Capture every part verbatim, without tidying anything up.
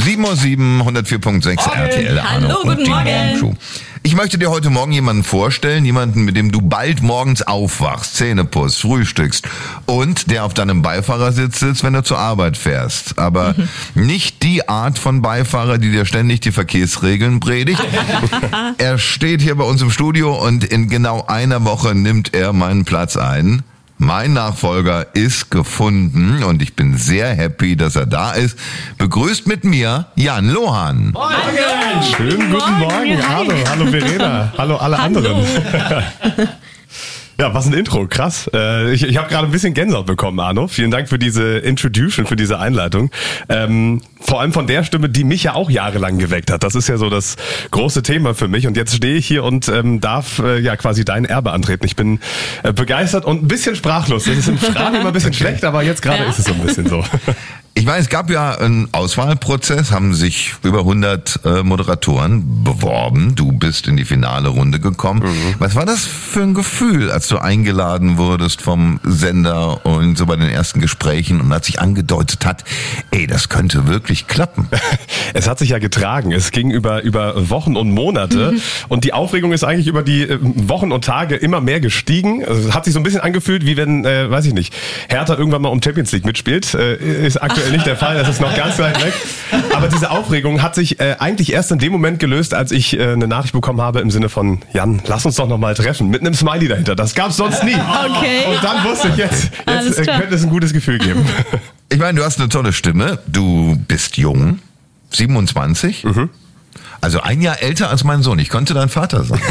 sieben Uhr sieben, hundertvier Komma sechs R T L. Hallo, Arno guten und die Morgen. Morgenshow. Ich möchte dir heute Morgen jemanden vorstellen, jemanden, mit dem du bald morgens aufwachst, Zähne putzt, frühstückst und der auf deinem Beifahrersitz sitzt, wenn du zur Arbeit fährst. Aber mhm. nicht die Art von Beifahrer, die dir ständig die Verkehrsregeln predigt. Er steht hier bei uns im Studio und in genau einer Woche nimmt er meinen Platz ein. Mein Nachfolger ist gefunden und ich bin sehr happy, dass er da ist. Begrüßt mit mir Jan Lohan. Morgen. Schönen guten Morgen. Hallo, hallo Verena. Hallo alle Hallo. anderen. Ja, was ein Intro, krass. Äh, ich ich habe gerade ein bisschen Gänsehaut bekommen, Arno. Vielen Dank für diese Introduction, für diese Einleitung. Ähm, vor allem von der Stimme, die mich ja auch jahrelang geweckt hat. Das ist ja so das große Thema für mich. Und jetzt stehe ich hier und ähm, darf äh, ja quasi dein Erbe antreten. Ich bin äh, begeistert und ein bisschen sprachlos. Das ist im Radio immer ein bisschen schlecht, aber jetzt gerade ja. ist es so ein bisschen so. Ich meine, es gab ja einen Auswahlprozess, haben sich über hundert äh, Moderatoren beworben. Du bist in die finale Runde gekommen. Mhm. Was war das für ein Gefühl, als du eingeladen wurdest vom Sender und so bei den ersten Gesprächen und als sich angedeutet hat, ey, das könnte wirklich klappen? Es hat sich ja getragen. Es ging über über Wochen und Monate mhm. und die Aufregung ist eigentlich über die Wochen und Tage immer mehr gestiegen. Also es hat sich so ein bisschen angefühlt, wie wenn, äh, weiß ich nicht, Hertha irgendwann mal um Champions League mitspielt. Äh, ist aktuell nicht der Fall, das ist noch ganz weit weg. Aber diese Aufregung hat sich äh, eigentlich erst in dem Moment gelöst, als ich äh, eine Nachricht bekommen habe im Sinne von, Jan, lass uns doch noch mal treffen, mit einem Smiley dahinter. Das gab's sonst nie. Okay. Und dann wusste ich, jetzt, jetzt äh, könnte es ein gutes Gefühl geben. Ich meine, du hast eine tolle Stimme, du bist jung, siebenundzwanzig. Mhm. Also ein Jahr älter als mein Sohn. Ich konnte dein Vater sein.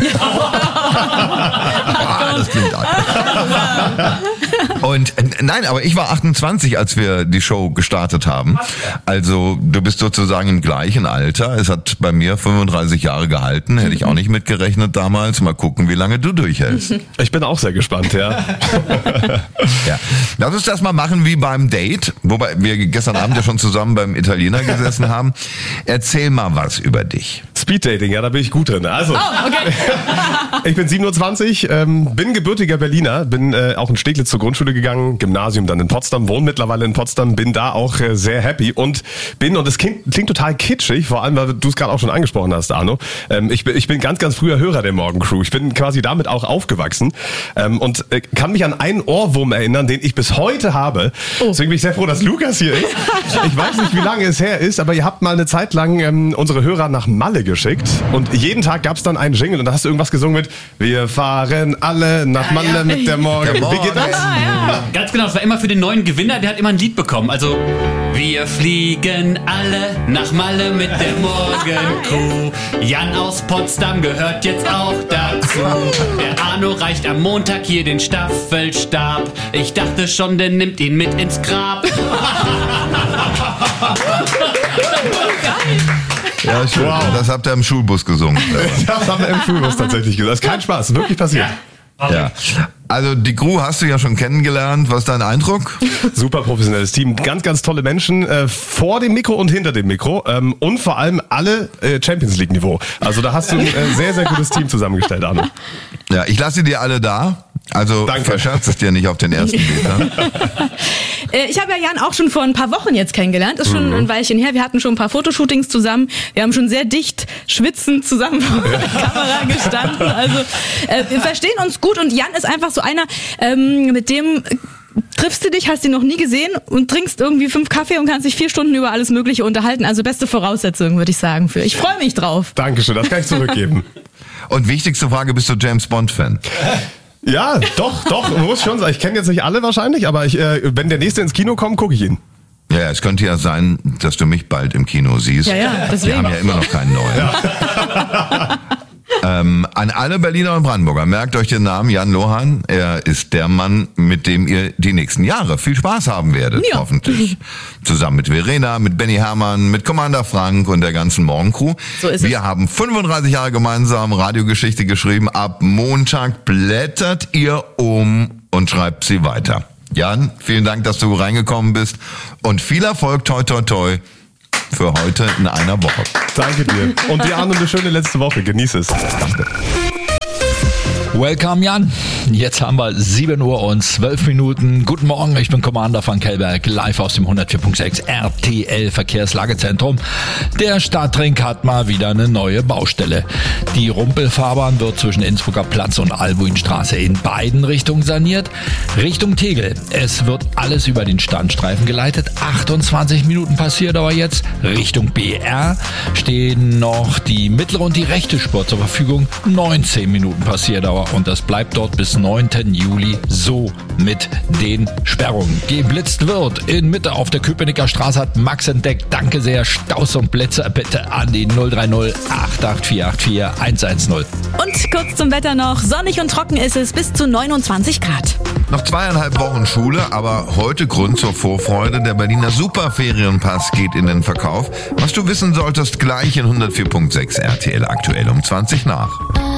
ah, das klingt alt. Und äh, nein, aber ich war achtundzwanzig, als wir die Show gestartet haben. Also du bist sozusagen im gleichen Alter. Es hat bei mir fünfunddreißig Jahre gehalten. Hätte ich auch nicht mitgerechnet damals. Mal gucken, wie lange du durchhältst. Ich bin auch sehr gespannt, ja. Ja. Lass uns das mal machen wie beim Date. Wobei wir gestern Abend ja schon zusammen beim Italiener gesessen haben. Erzähl mal was über dich. Speeddating, ja, da bin ich gut drin. Also, Oh, okay. ich bin siebenundzwanzig, ähm, bin gebürtiger Berliner, bin äh, auch in Steglitz zur Grundschule gegangen, Gymnasium dann in Potsdam, wohne mittlerweile in Potsdam, bin da auch äh, sehr happy und bin, und das klingt, klingt total kitschig, vor allem, weil du es gerade auch schon angesprochen hast, Arno, ähm, ich, bin, ich bin ganz, ganz früher Hörer der Morgencrew. Ich bin quasi damit auch aufgewachsen ähm, und äh, kann mich an einen Ohrwurm erinnern, den ich bis heute habe. Oh. Deswegen bin ich sehr froh, dass Lukas hier ist. Ich weiß nicht, wie lange es her ist, aber ihr habt mal eine Zeit lang ähm, unsere Hörer nach Malle geschickt und jeden Tag gab es dann einen Jingle und da hast du irgendwas gesungen mit Wir fahren alle nach Malle ja, mit der Morgen. Der Morgen. Wie geht das? Ah, ja. Ganz genau, das war immer für den neuen Gewinner, der hat immer ein Lied bekommen. Also, wir fliegen alle nach Malle mit der Morgencrew. Jan aus Potsdam gehört jetzt auch dazu. Der Arno reicht am Montag hier den Staffelstab. Ich dachte schon, der nimmt ihn mit ins Grab. Ja, schön. Wow. Das habt ihr im Schulbus gesungen. Das haben wir im Schulbus tatsächlich gesagt. Das ist kein Spaß, wirklich passiert. Ja. Also die Crew hast du ja schon kennengelernt. Was ist dein Eindruck? Super professionelles Team, ganz, ganz tolle Menschen äh, vor dem Mikro und hinter dem Mikro ähm, und vor allem alle äh, Champions League Niveau. Also da hast du ein äh, sehr, sehr gutes Team zusammengestellt, Arno. Ja, ich lasse die alle da. Also Danke. verscherzt es dir nicht auf den ersten Metern. Ich habe ja Jan auch schon vor ein paar Wochen jetzt kennengelernt. Ist schon mhm. ein Weilchen her. Wir hatten schon ein paar Fotoshootings zusammen. Wir haben schon sehr dicht schwitzend zusammen vor der Kamera gestanden. Also äh, wir verstehen uns gut und Jan ist einfach so einer, ähm, mit dem triffst du dich, hast ihn noch nie gesehen und trinkst irgendwie fünf Kaffee und kannst dich vier Stunden über alles Mögliche unterhalten. Also beste Voraussetzungen, würde ich sagen. Für. Ich freue mich drauf. Dankeschön, das kann ich zurückgeben. Und wichtigste Frage, bist du James Bond-Fan? Ja, doch, doch, muss schon sein. Ich kenne jetzt nicht alle wahrscheinlich, aber ich, äh, wenn der nächste ins Kino kommt, gucke ich ihn. Ja, es könnte ja sein, dass du mich bald im Kino siehst. Ja, ja, deswegen. Wir haben ja immer noch keinen neuen. Ja. ähm, an alle Berliner und Brandenburger, merkt euch den Namen Jan Lohan. Er ist der Mann, mit dem ihr die nächsten Jahre viel Spaß haben werdet, ja. hoffentlich. Zusammen mit Verena, mit Benny Hermann, mit Commander Frank und der ganzen Morgencrew. So ist Wir es. haben fünfunddreißig Jahre gemeinsam Radiogeschichte geschrieben. Ab Montag blättert ihr um und schreibt sie weiter. Jan, vielen Dank, dass du reingekommen bist und viel Erfolg, toi toi toi, für heute in einer Woche. Danke dir. Und dir, Arno, eine schöne letzte Woche. Genieß es. Danke. Welcome, Jan. Jetzt haben wir sieben Uhr und zwölf Minuten. Guten Morgen, ich bin Commander van Kellberg, live aus dem hundertvier Punkt sechs R T L Verkehrslagezentrum. Der Stadtring hat mal wieder eine neue Baustelle. Die Rumpelfahrbahn wird zwischen Innsbrucker Platz und Albuinstraße in beiden Richtungen saniert. Richtung Tegel. Es wird alles über den Standstreifen geleitet. achtundzwanzig Minuten Passierdauer jetzt. Richtung B R stehen noch die mittlere und die rechte Spur zur Verfügung. neunzehn Minuten Passierdauer. Und das bleibt dort bis neunten Juli so mit den Sperrungen. Geblitzt wird in Mitte auf der Köpenicker Straße, hat Max entdeckt. Danke sehr. Staus und Blitzer bitte an die null drei null acht acht vier acht vier eins eins null. Und kurz zum Wetter noch. Sonnig und trocken ist es, bis zu neunundzwanzig Grad. Noch zweieinhalb Wochen Schule, aber heute Grund zur Vorfreude. Der Berliner Superferienpass geht in den Verkauf. Was du wissen solltest, gleich in hundertvier Punkt sechs R T L aktuell um zwanzig nach.